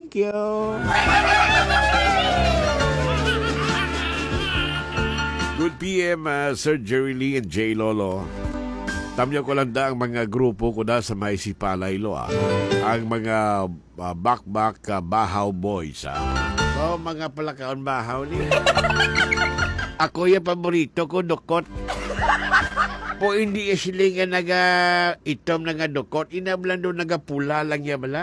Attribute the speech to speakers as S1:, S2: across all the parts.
S1: Thank you. Good PM, Sir Jerry Lee and J. Lolo. Tamyo ko lang da ang mga grupo ko da sa may Sipalay, ang mga bakbak bahaw boys. So, mga palakaon bahaw ni. Ako yung paborito ko, dukot. Po hindi sila nga itom na nga dukot. Inablan doon nagapula lang yan bala.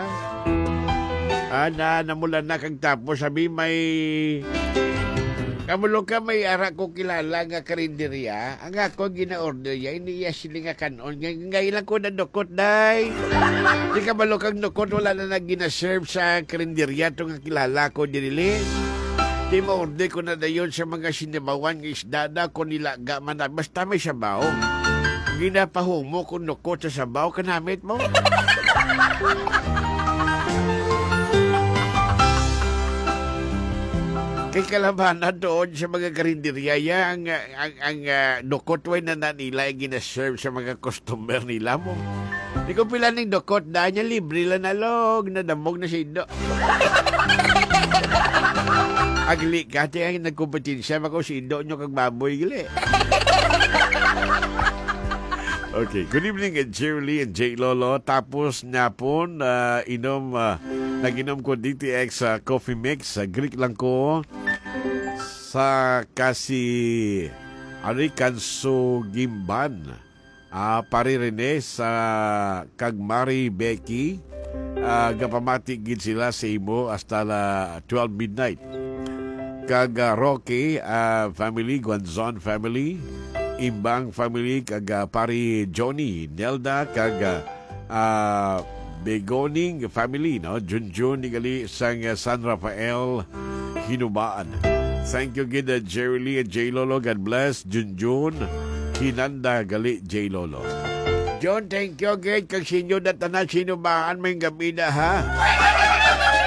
S1: Namula na kang tapos. Sabi may... Kamulo ka may ara ko kilala nga karinderya. Ang ako gina-order ya. Hindi ya sila nga kanon. Ngayon lang ko na dukot, day. Di ka malo kang dukot. Wala na gina-serve sa karinderya. Ito nga kilala ko dinili. Di ma-order ko na dayon sa mga sinibawan ng isda na kung nilaga man na. Basta may sabaw. Ginapahumo kung nukot sa sabaw. Kanamit mo. Kay kalabanan doon sa mga karinderya, ang nukot way na nila ay ginaserve sa mga customer nila mo. Di ko pila ng nukot na niya, libre lang nalog, nadamog na si Indo. Agli ka, tiya nagkumpetensya, mako si Indo nyo kag baboy gili. Okay, good evening Jerry and J. Lolo. Tapos na po nag-inom ko DTX coffee mix. Greek lang ko sa kasi Arikanso Gimban. Pari Rene sa Kagmari Becky. Gapamati gid sila sa imo hasta la 12 midnight. Kag Rocky family, Guanzon family. Imbang family kag pari Johnny Nelda kag Begoning family no Junjun nigali sang San Rafael Hinubaan. Thank you gid Jerry Lee and J Lolo. God bless Junjun Hinanda gali J Lolo. John, thank you gid kag sinyo na tanan Hinubaan may gabi na ha.